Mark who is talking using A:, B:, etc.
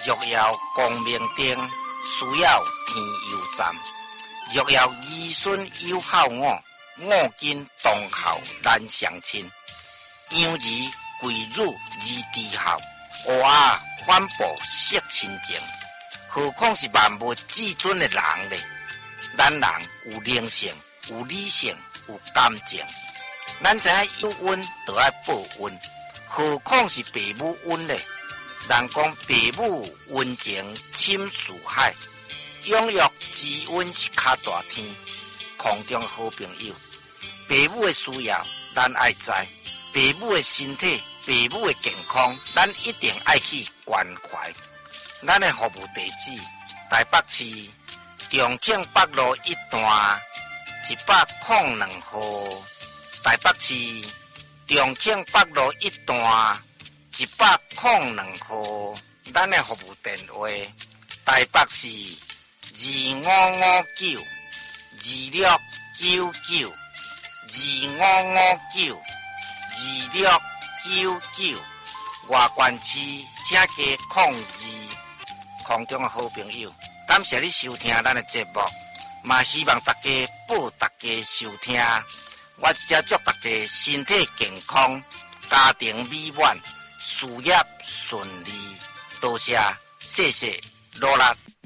A: 若要光明灯，需要天佑站。若要儿孙有孝我，我今当孝难相亲。养儿贵辱而知孝，学啊反哺惜亲情。何况是万物至尊的人呢？咱人有灵性，有理性，有感情。咱知影有恩就要报恩，何况是父母恩呢？人讲父母恩情深似海，养育之恩是较大天。空中好朋友，父母的需要咱爱知，父母的身体、父母的健康，咱一定爱去关怀。咱的服务地址：台北市重庆北路1段102号。台北市重庆北路1段102号。咱的服务电话：台北市25592699，25592699。外关市请加02。空中的好朋友，感谢你收听咱的节目，嘛希望大家报大家收听。我只祝大家身体健康，家庭美满，事业顺利。多谢，谢谢，努力。